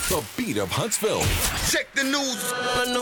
The Beat of Huntsville. Check the news.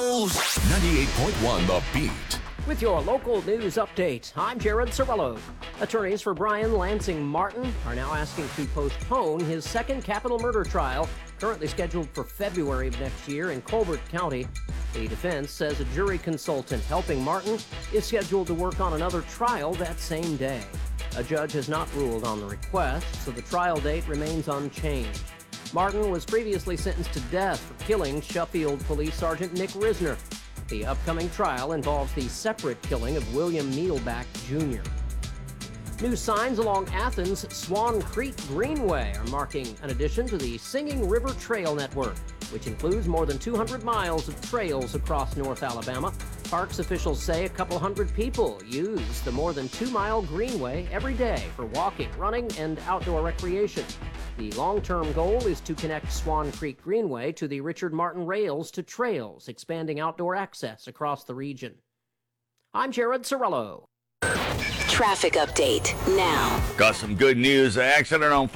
98.1 The Beat. With your local news update, I'm Jared Sorello. Attorneys for Brian Lansing Martin are now asking to postpone his second capital murder trial, currently scheduled for February of next year in Colbert County. The defense says a jury consultant helping Martin is scheduled to work on another trial that same day. A judge has not ruled on the request, so the trial date remains unchanged. Martin was previously sentenced to death for killing Sheffield Police Sergeant Nick Risner. The upcoming trial involves the separate killing of William Nealback Jr. New signs along Athens' Swan Creek Greenway are marking an addition to the Singing River Trail Network, which includes more than 200 miles of trails across North Alabama. Parks officials say a couple hundred people use the more than 2-mile greenway every day for walking, running, and outdoor recreation. The long-term goal is to connect Swan Creek Greenway to the Richard Martin Rails to trails, expanding outdoor access across the region. I'm Jared Sorello. Traffic update now. Got some good news. The accident on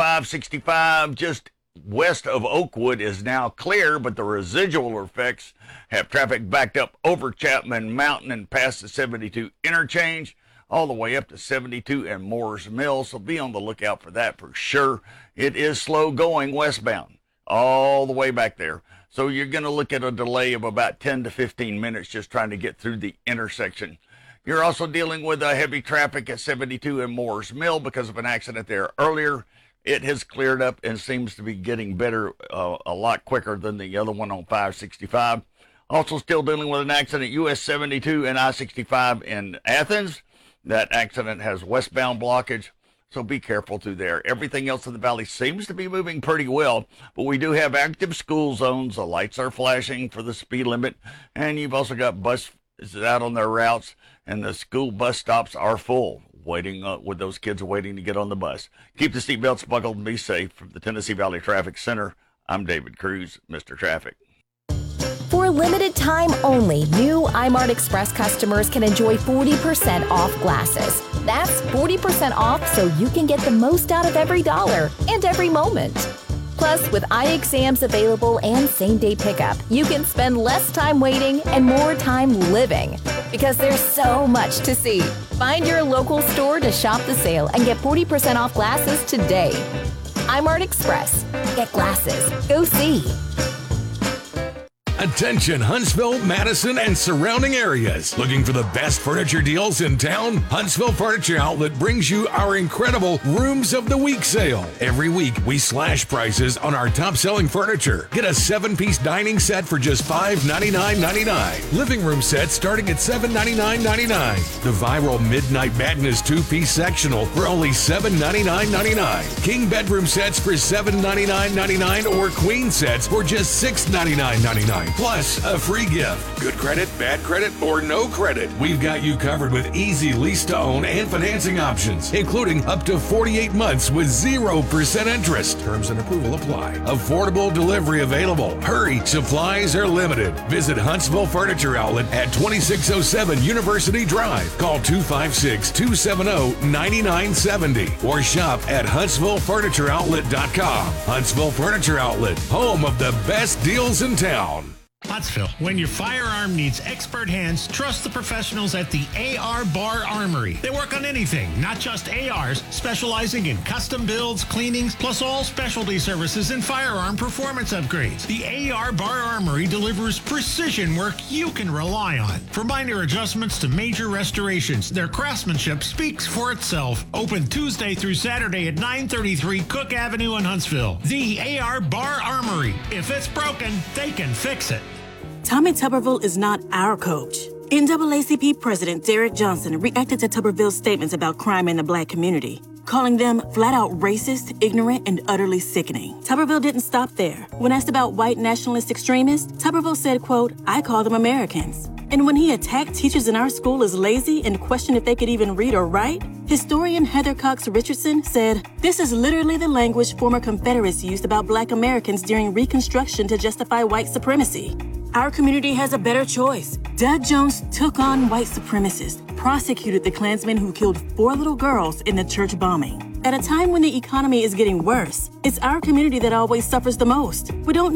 565 just west of Oakwood is now clear, but the residual effects have traffic backed up over Chapman Mountain and past the 72 interchange, all the way up to 72 and Moore's Mill, so be on the lookout for that for sure. It is slow going westbound, all the way back there. So you're going to look at a delay of about 10 to 15 minutes just trying to get through the intersection. You're also dealing with heavy traffic at 72 and Moore's Mill because of an accident there earlier. It has cleared up and seems to be getting better a lot quicker than the other one on 565. Also still dealing with an accident US 72 and I-65 in Athens. That accident has westbound blockage, so be careful through there. Everything else in the valley seems to be moving pretty well, but we do have active school zones. The lights are flashing for the speed limit, and you've also got buses out on their routes, and the school bus stops are full, waiting with those kids waiting to get on the bus. Keep the seatbelts buckled and be safe. From the Tennessee Valley Traffic Center, I'm David Cruz, Mr. Traffic. For a limited time only, new iMart Express customers can enjoy 40% off glasses. That's 40% off so you can get the most out of every dollar and every moment. Plus, with eye exams available and same-day pickup, you can spend less time waiting and more time living. Because there's so much to see. Find your local store to shop the sale and get 40% off glasses today. iMart Express. Get glasses. Go see. Attention Huntsville, Madison, and surrounding areas. Looking for the best furniture deals in town? Huntsville Furniture Outlet brings you our incredible Rooms of the Week sale. Every week, we slash prices on our top-selling furniture. Get a 7-piece dining set for just $599.99. Living room set starting at $799.99. The viral Midnight Madness 2-piece sectional for only $799.99. King bedroom sets for $799.99 or queen sets for just $699.99. Plus, a free gift. Good credit, bad credit, or no credit. We've got you covered with easy lease-to-own and financing options, including up to 48 months with 0% interest. Terms and approval apply. Affordable delivery available. Hurry, supplies are limited. Visit Huntsville Furniture Outlet at 2607 University Drive. Call 256-270-9970 or shop at HuntsvilleFurnitureOutlet.com. Huntsville Furniture Outlet, home of the best deals in town. Pottsville. When your firearm needs expert hands, trust the professionals at the AR Bar Armory. They work on anything, not just ARs, specializing in custom builds, cleanings, plus all specialty services and firearm performance upgrades. The AR Bar Armory delivers precision work you can rely on. From minor adjustments to major restorations, their craftsmanship speaks for itself. Open Tuesday through Saturday at 933 Cook Avenue in Huntsville. The AR Bar Armory. If it's broken, they can fix it. Tommy Tuberville is not our coach. NAACP President Derek Johnson reacted to Tuberville's statements about crime in the Black community, calling them flat-out racist, ignorant, and utterly sickening. Tuberville didn't stop there. When asked about white nationalist extremists, Tuberville said, quote, "I call them Americans." And when he attacked teachers in our school as lazy and questioned if they could even read or write, historian Heather Cox Richardson said, "This is literally the language former Confederates used about Black Americans during Reconstruction to justify white supremacy." Our community has a better choice. Doug Jones took on white supremacists, prosecuted the Klansmen who killed 4 little girls in the church bombing. At a time when the economy is getting worse, it's our community that always suffers the most. We don't